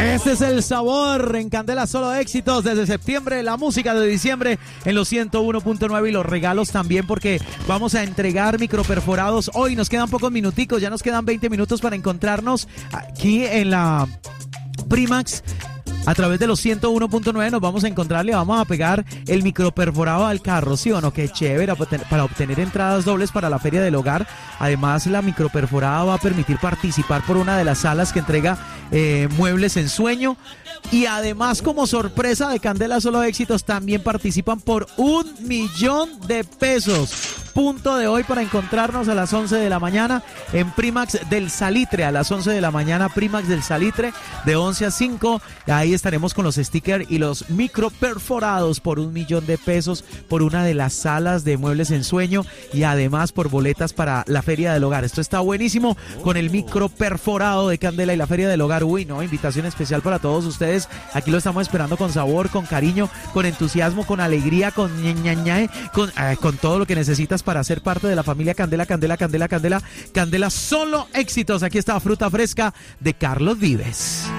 Este es el sabor en Candela, solo éxitos desde septiembre, la música de diciembre en los 101.9 y los regalos también, porque vamos a entregar microperforados. Hoy nos quedan pocos minuticos, ya nos quedan 20 minutos para encontrarnos aquí en la Primax. A través de los 101.9 nos vamos a encontrar, le vamos a pegar el microperforado al carro, ¿sí o no? Qué chévere, para obtener entradas dobles para la Feria del Hogar. Además, la microperforada va a permitir participar por una de las salas que entrega Muebles en Sueño. Y además, como sorpresa de Candela Solo Éxitos, también participan por $1.000.000. Punto de hoy para encontrarnos a las 11 de la mañana en Primax del Salitre, a las 11 de la mañana, Primax del Salitre, de 11 a 5. Ahí estaremos con los stickers y los micro perforados por $1.000.000 por una de las salas de Muebles en Sueño y además por boletas para la Feria del Hogar. Esto está buenísimo con el micro perforado de Candela y la Feria del Hogar. Uy, no, invitación especial para todos ustedes. Aquí lo estamos esperando con sabor, con cariño, con entusiasmo, con alegría, con ñañañae, con todo lo que necesitas para ser parte de la familia Candela, Candela, Candela, Candela, Candela Solo Éxitos. Aquí está Fruta Fresca de Carlos Vives.